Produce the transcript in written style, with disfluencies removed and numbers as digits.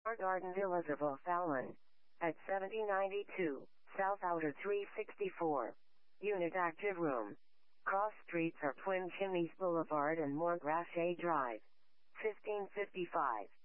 Garden Villas of O'Fallon. At 7092, South Outer 364. Unit active room. Cross streets are Twin Chimneys Boulevard and Morgrache Drive. 1555.